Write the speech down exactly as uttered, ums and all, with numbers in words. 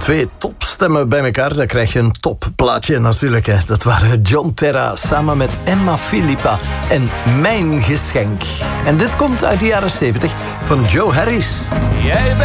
Twee topstemmen bij elkaar, dan krijg je een topplaatje natuurlijk. Hè. Dat waren John Terra samen met Emma Philippa en Mijn Geschenk. En dit komt uit de jaren zeventig van Joe Harris. Jij bent